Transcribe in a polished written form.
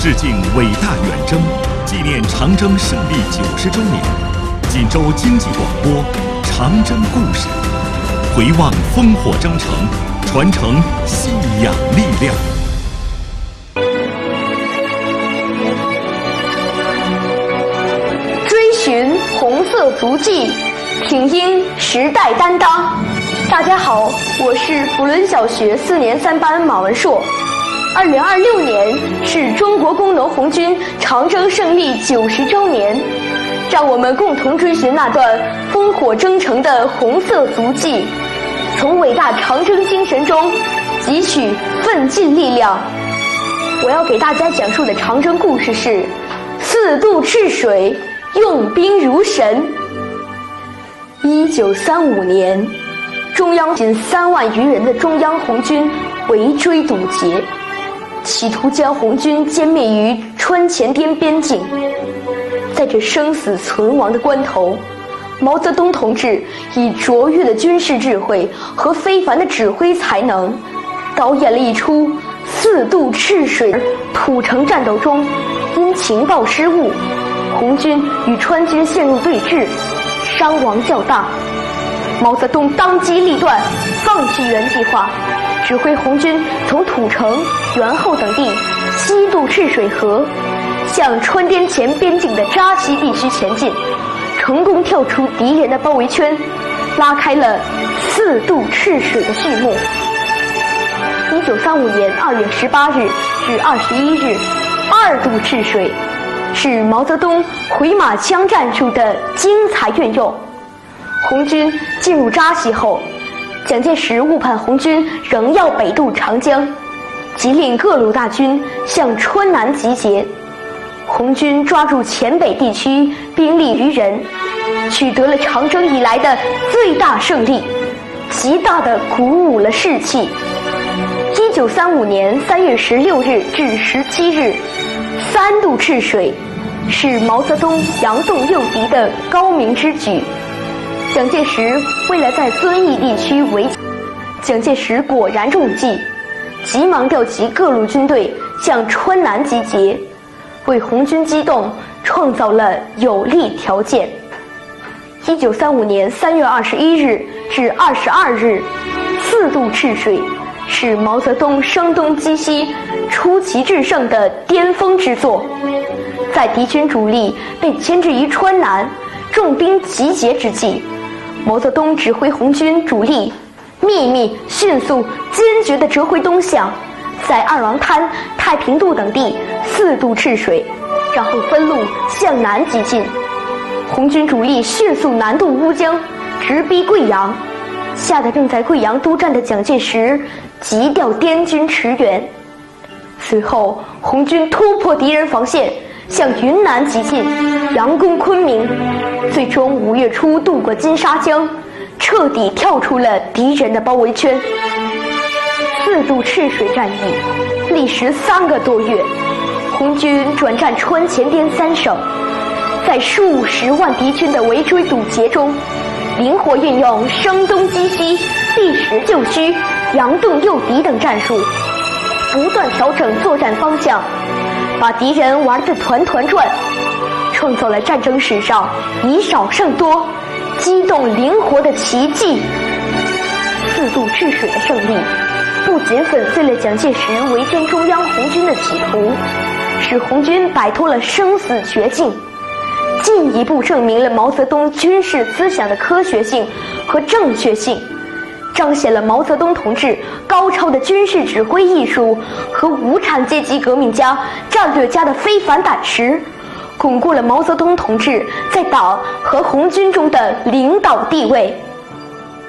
致敬伟大远征，纪念长征胜利90周年。锦州经济广播《长征故事》，回望烽火征程，传承信仰力量。 追寻红色足迹，挺英时代担当。大家好，我是福伦小学4年3班马文硕。2026年是中国工农红军长征胜利90周年，让我们共同追寻那段烽火征程的红色足迹，从伟大长征精神中汲取奋进力量。我要给大家讲述的长征故事是4渡赤水，用兵如神。1935年，中央近3万余人的中央红军围追堵截，企图将红军歼灭于川黔滇边境。在这生死存亡的关头，毛泽东同志以卓越的军事智慧和非凡的指挥才能，导演了一出4渡赤水。土城战斗中，因情报失误，红军与川军陷入对峙，伤亡较大。毛泽东当机立断，放弃原计划，指挥红军从土城、元后等地西渡赤水河，向川滇黔边境的扎西地区前进，成功跳出敌人的包围圈，拉开了4渡赤水的序幕。1935年2月18日至21日，2渡赤水是毛泽东回马枪战术的精彩运用。红军进入扎西后，蒋介石误判红军仍要北渡长江，急令各路大军向川南集结。红军抓住黔北地区兵力余人，取得了长征以来的最大胜利，极大地鼓舞了士气。1935年3月16日至17日，3渡赤水是毛泽东佯动诱敌的高明之举。蒋介石为了在遵义地区蒋介石果然中计，急忙调集各路军队向川南集结，为红军机动创造了有利条件。1935年3月21日至22日，4渡赤水是毛泽东声东击西、出奇制胜的巅峰之作。在敌军主力被牵制于川南、重兵集结之际，毛泽东指挥红军主力秘密、迅速、坚决地折回东向，在二郎滩、太平渡等地4渡赤水，然后分路向南急进。红军主力迅速南渡乌江，直逼贵阳，吓得正在贵阳督战的蒋介石急调滇军驰援。随后，红军突破敌人防线，向云南急进，佯攻昆明，最终5月初渡过金沙江，彻底跳出了敌人的包围圈。4渡赤水战役历时3个多月，红军转战川黔滇3省，在数十万敌军的围追堵截中，灵活运用声东击西、避实就虚、佯动诱敌等战术，不断调整作战方向，把敌人玩得团团转，创造了战争史上以少胜多、机动灵活的奇迹。4渡赤水的胜利，不仅粉碎了蒋介石围歼中央红军的企图，使红军摆脱了生死绝境，进一步证明了毛泽东军事思想的科学性和正确性，彰显了毛泽东同志高超的军事指挥艺术和无产阶级革命家、战略家的非凡胆识，巩固了毛泽东同志在党和红军中的领导地位。